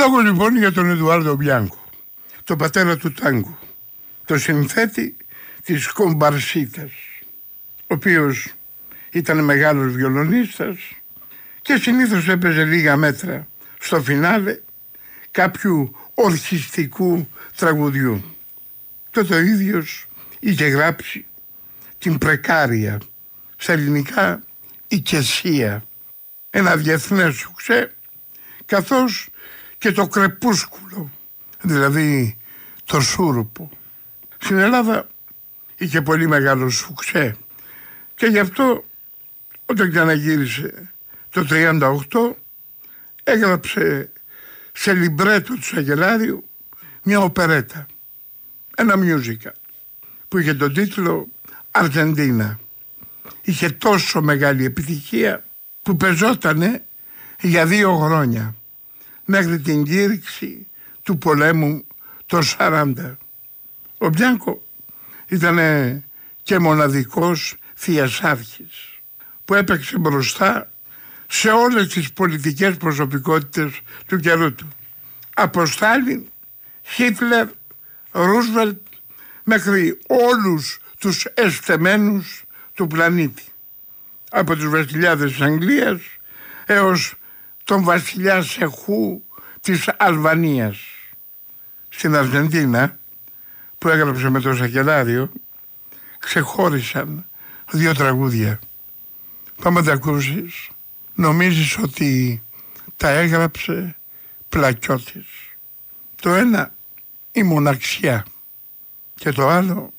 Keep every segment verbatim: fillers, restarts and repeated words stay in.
Λόγο λοιπόν για τον Εδουάρδο Μπιάνκο, τον πατέρα του τάγκου, το συνθέτη της κομπαρσίτας, ο οποίος ήταν μεγάλος βιολονίστας και συνήθως έπαιζε λίγα μέτρα στο φινάλε κάποιου ορχιστικού τραγουδιού. Τότε ο ίδιος είχε γράψει την Πρεκάρια, στα ελληνικά η Κεσία, ένα διεθνές σουξέ, καθώς και το Κρεπούσκουλο, δηλαδή το Σούρουπο. Στην Ελλάδα είχε πολύ μεγάλο σουξέ και γι' αυτό όταν ξαναγύρισε το τριάντα οκτώ έγραψε σε λιμπρέτο του Σαγγελάριου μια οπερέτα, ένα musical που είχε τον τίτλο Αργεντίνα. Είχε τόσο μεγάλη επιτυχία που πεζότανε για δύο χρόνια μέχρι την κήρυξη του πολέμου το σαράντα. Ο Μπιάνκο ήταν και μοναδικός θειασάρχης που έπαιξε μπροστά σε όλες τις πολιτικές προσωπικότητες του καιρού του. Από Στάλιν, Χίτλερ, Ρούσβελτ μέχρι όλους τους εστεμένους του πλανήτη. Από τους βασιλιάδες της Αγγλίας έως τον βασιλιά Σεχού της Αλβανίας. Στην Αργεντίνα που έγραψε με το Σακελάριο ξεχώρισαν δύο τραγούδια. Πάμε να τα ακούσεις. Νομίζεις ότι τα έγραψε πλακιώτης. Το ένα η μοναξιά και το άλλο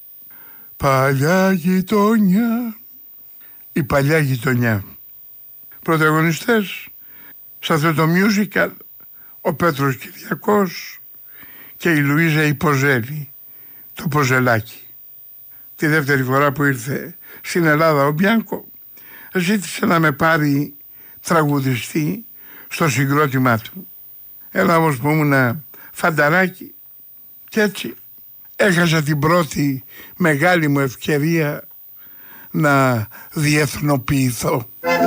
παλιά γειτονιά. Η παλιά γειτονιά. Πρωταγωνιστές σε αυτό το musical ο Πέτρος Κυριακός και η Λουίζα η Ποζέλη, το Ποζελάκι. Τη δεύτερη φορά που ήρθε στην Ελλάδα ο Μπιάνκο ζήτησε να με πάρει τραγουδιστή στο συγκρότημά του. Έλα όμως που ήμουν φανταράκι και έτσι έχασα την πρώτη μεγάλη μου ευκαιρία να διεθνοποιηθώ.